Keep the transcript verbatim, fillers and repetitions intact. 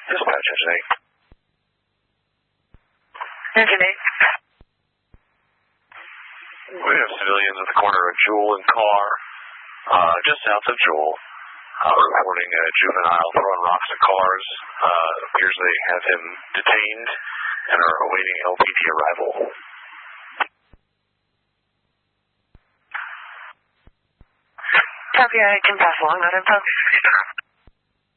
Dispatch, engine eight. Engine eight. We have civilians at the corner of Jewel and Carr, uh, just south of Jewel, uh, reporting a juvenile throwing rocks at cars. Uh, appears they have him detained and are awaiting L P D arrival. Copy, I can pass along that info.